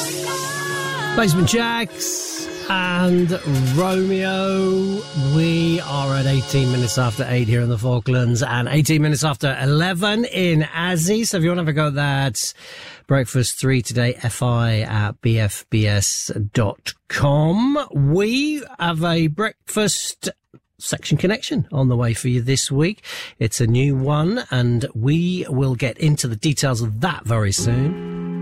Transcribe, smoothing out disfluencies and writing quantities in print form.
Basement Jaxx and Romeo. We are at 18 minutes after 8 here in the Falklands and 18 minutes after 11 in Aussie. So if you want to have a go at that, breakfast 3 today, fi@bfbs.com. We have a breakfast Section Connection on the way for you this week. It's a new one and we will get into the details of that very soon.